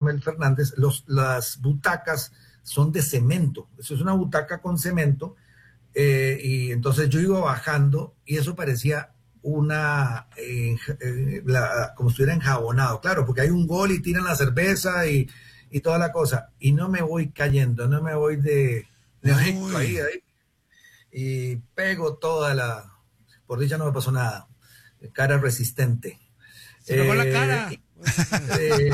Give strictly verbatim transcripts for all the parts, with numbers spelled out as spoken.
Rommel Fernández, los, las butacas son de cemento. Eso es una butaca con cemento. Eh, y entonces yo iba bajando y eso parecía una, eh, eh, la, como si estuviera enjabonado, claro, porque hay un gol y tiran la cerveza y, y toda la cosa. Y no me voy cayendo, no me voy de, de ahí, ahí. Y pego toda la, por dicha no me pasó nada, cara resistente. Se pegó eh, la cara. Eh,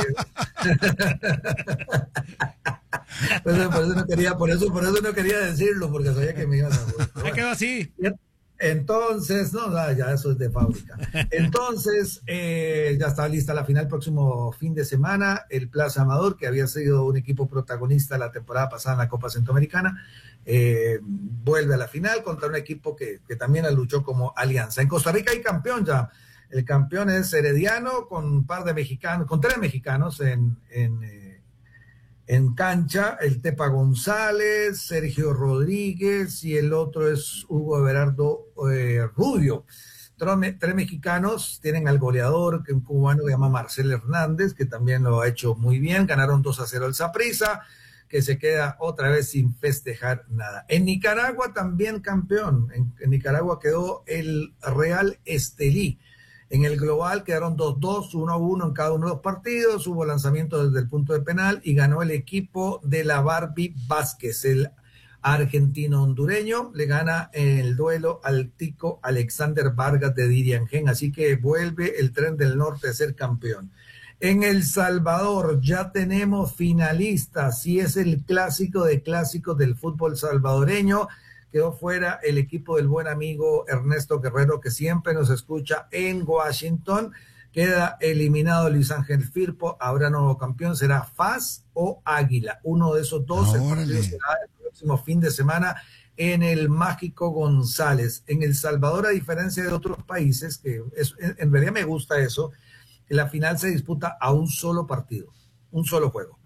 por, eso, por eso no quería, por eso, por eso no quería decirlo, porque sabía que me iban a. Ya quedó así. Entonces, no, ya eso es de fábrica. Entonces, eh, ya está lista la final próximo fin de semana. El Plaza Amador, que había sido un equipo protagonista la temporada pasada en la Copa Centroamericana, eh, vuelve a la final contra un equipo que, que también la luchó como Alianza. En Costa Rica hay campeón ya. El campeón es Herediano con un par de mexicanos, con tres mexicanos en, en, eh, en cancha, el Tepa González, Sergio Rodríguez y el otro es Hugo Everardo eh, Rubio. Tres, tres mexicanos, tienen al goleador, que un cubano que se llama Marcel Hernández, que también lo ha hecho muy bien, ganaron dos a cero el Saprissa, que se queda otra vez sin festejar nada. En Nicaragua también campeón, en, en Nicaragua quedó el Real Estelí. En el global quedaron dos dos, uno a uno en cada uno de los partidos, hubo lanzamiento desde el punto de penal y ganó el equipo de la Barbie Vázquez, el argentino hondureño, le gana en el duelo al tico Alexander Vargas de Diriangén, así que vuelve el Tren del Norte a ser campeón. En El Salvador ya tenemos finalistas, y es el clásico de clásicos del fútbol salvadoreño. Quedó fuera el equipo del buen amigo Ernesto Guerrero, que siempre nos escucha en Washington. Queda eliminado Luis Ángel Firpo. Habrá nuevo campeón. ¿Será F A S o Águila? Uno de esos dos. El partido será el próximo fin de semana en el Mágico González. En El Salvador, a diferencia de otros países, que es, en realidad me gusta eso, que la final se disputa a un solo partido, un solo juego.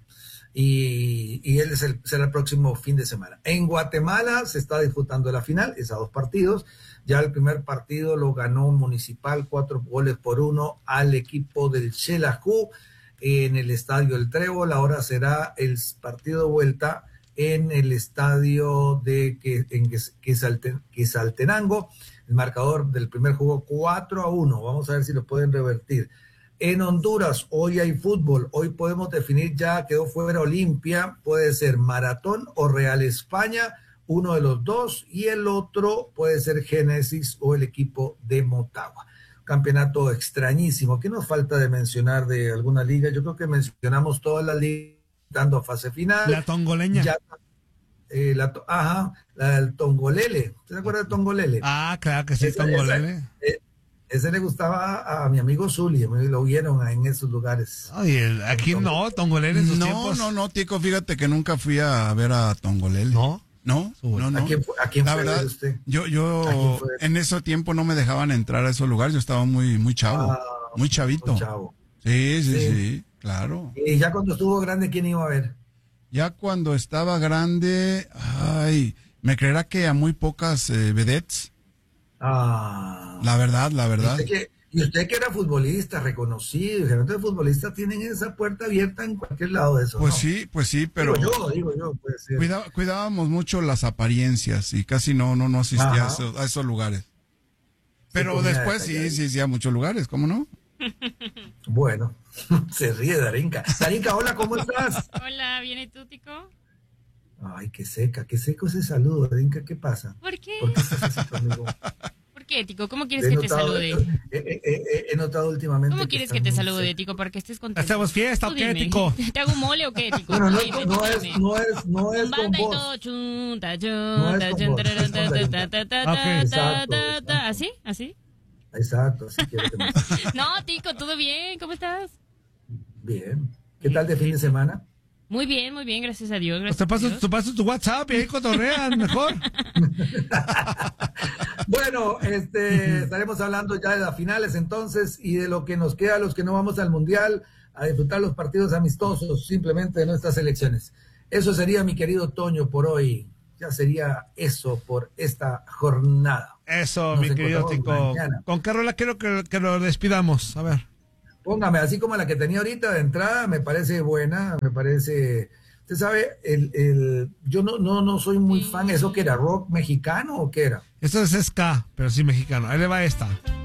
Y, y él es el, será el próximo fin de semana. En Guatemala se está disputando la final, es a dos partidos. Ya el primer partido lo ganó Municipal, cuatro goles por uno al equipo del Xelajú en el Estadio El Trébol. Ahora será el partido de vuelta en el estadio de que, en Quetzaltenango. El marcador del primer juego cuatro a uno. Vamos a ver si lo pueden revertir. En Honduras, hoy hay fútbol, hoy podemos definir ya, quedó fuera Olimpia, puede ser Maratón o Real España, uno de los dos, y el otro puede ser Génesis o el equipo de Motagua. Campeonato extrañísimo. ¿Qué nos falta de mencionar de alguna liga? Yo creo que mencionamos todas las ligas dando a fase final. La tongoleña. Ya, eh, la, ajá, la del Tongolele. ¿Usted se acuerda del Tongolele? Ah, claro que sí, esa, Tongolele. Esa, eh, Ese le gustaba a mi amigo Zuli, lo vieron en esos lugares. Ay, el, aquí Entonces, no, Tongolele en sus no, tiempos. No, no, no, Tico, fíjate que nunca fui a ver a Tongolele. ¿No? No, no, no. ¿A quién, a quién La fue verdad, usted? Yo, yo en ese tiempo no me dejaban entrar a esos lugares, yo estaba muy, muy chavo, ah, muy chavito. Muy chavo. Sí, sí, sí, sí, claro. Y ya cuando estuvo grande, ¿quién iba a ver? Ya cuando estaba grande, ay, me creerá que a muy pocas eh, vedettes. Ah. La verdad, la verdad. Y usted que, y usted que era futbolista, reconocido, generalmente los futbolistas tienen esa puerta abierta en cualquier lado de eso. Pues ¿no? sí, pues sí, pero. Digo yo, digo yo, puede ser. Cuida, cuidábamos mucho las apariencias y casi no, no, no asistía a esos, a esos lugares. Pero después sí, sí, sí, a muchos lugares, ¿cómo no? Bueno, se ríe Darinka. Darinka, hola, ¿cómo estás? Hola, ¿bien y tú, Tico? Ay, qué seca, qué seco ese saludo, Darinka, ¿qué pasa? ¿Por qué? ¿Por qué estás así conmigo? ¿Por qué, Tico? ¿Cómo quieres he que notado, te salude? He, he, he, he notado últimamente. ¿Cómo quieres que, que te salude, seco. Tico, para que estés contento? ¿Hacemos fiesta o qué, Tico? ¿Te hago mole o qué, Tico? Bueno, no, dime, no, es, no es, no es con vos. Todo, chunta, chunta, chunta, ¿así? ¿Así? Exacto, así quiero que me... No, Tico, ¿todo bien? ¿Cómo estás? Bien. ¿Qué tal de fin de semana? Muy bien, muy bien, gracias a Dios. Gracias te paso, te paso tu WhatsApp y ahí cotorrean mejor. Bueno, este, estaremos hablando ya de las finales entonces y de lo que nos queda a los que no vamos al Mundial a disfrutar los partidos amistosos simplemente de nuestras elecciones. Eso sería, mi querido Toño, por hoy. Ya sería eso por esta jornada. Eso, Nos mi querido Tico. Mañana. Con qué rola quiero que, que lo despidamos. A ver. Póngame, así como la que tenía ahorita de entrada, me parece buena, me parece... Usted sabe, el, el, yo no, no, no soy muy fan, ¿eso que era rock mexicano o qué era? Esto es ska, pero sí mexicano. Ahí le va esta.